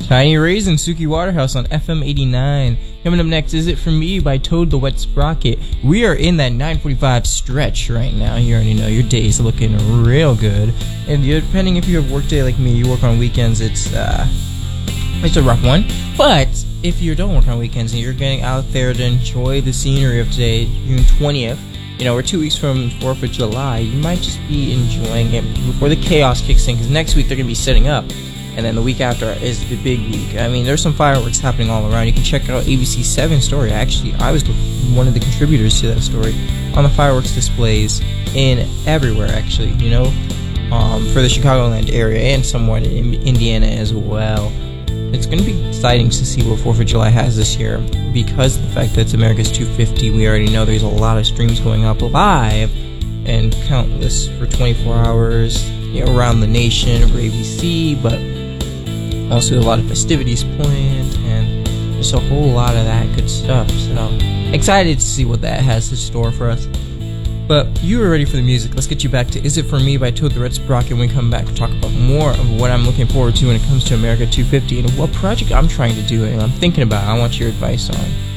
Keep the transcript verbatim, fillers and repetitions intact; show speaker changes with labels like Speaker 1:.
Speaker 1: Tiny Rays and Suki Waterhouse on F M eighty-nine. Coming up next, Is It For Me by Toad the Wet Sprocket. We are in that nine forty-five stretch right now. You already know your day's looking real good. And depending if you have work day like me, you work on weekends, it's uh, it's a rough one. But if you don't work on weekends and you're getting out there to enjoy the scenery of today, June twentieth, you know, we're two weeks from fourth of July, you might just be enjoying it before the chaos kicks in, because next week they're going to be setting up. And then the week after is the big week. I mean, there's some fireworks happening all around. You can check out A B C seven story. Actually, I was one of the contributors to that story on the fireworks displays in everywhere, actually, you know, um, for the Chicagoland area and somewhat in Indiana as well. It's going to be exciting to see what fourth of July has this year, because of the fact that it's America's two fifty. We already know there's a lot of streams going up live and countless for twenty-four hours, you know, around the nation for A B C, but also a lot of festivities planned and just a whole lot of that good stuff. So excited to see what that has in store for us. But you are ready for the music. Let's get you back to Is It For Me by Toad the Red Sprocket when we come back to talk about more of what I'm looking forward to when it comes to America two fifty and what project I'm trying to do and I'm thinking about. I want your advice on.